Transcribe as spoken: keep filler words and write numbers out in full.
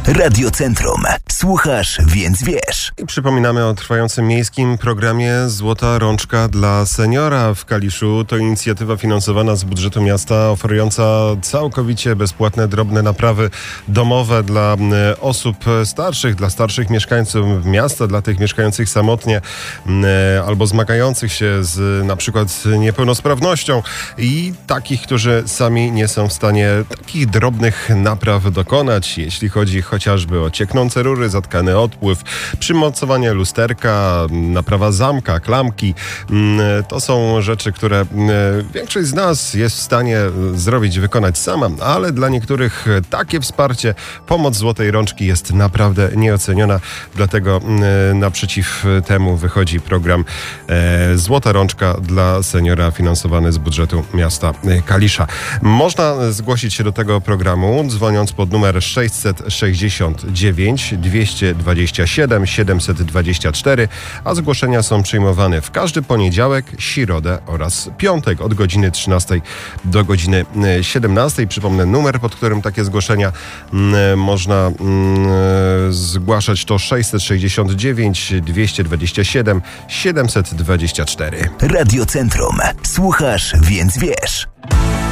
Radiocentrum. Słuchasz, więc wiesz. I przypominamy o trwającym miejskim programie Złota Rączka dla Seniora w Kaliszu. To inicjatywa finansowana z budżetu miasta, oferująca całkowicie bezpłatne drobne naprawy domowe dla osób starszych, dla starszych mieszkańców miasta, dla tych mieszkających samotnie albo zmagających się z na przykład niepełnosprawnością i takich, którzy sami nie są w stanie takich drobnych napraw dokonać, jeśli chodzi chociażby o cieknące rury, zatkany odpływ, przymocowanie lusterka, naprawa zamka, klamki. To są rzeczy, które większość z nas jest w stanie zrobić, wykonać sama, ale dla niektórych takie wsparcie, pomoc Złotej Rączki jest naprawdę nieoceniona. Dlatego naprzeciw temu wychodzi program Złota Rączka dla Seniora finansowany z budżetu miasta Kalisza. Można zgłosić się do tego programu dzwoniąc pod numer sześćset sześćdziesiąt dziewięć dwieście dwadzieścia siedem siedemset dwadzieścia cztery, a zgłoszenia są przyjmowane w każdy poniedziałek, środę oraz piątek od godziny trzynastej do godziny siedemnastej. Przypomnę, numer, pod którym takie zgłoszenia mm, można mm, zgłaszać, to sześćset sześćdziesiąt dziewięć dwieście dwadzieścia siedem siedemset dwadzieścia cztery. Radiocentrum. Słuchasz, więc wiesz.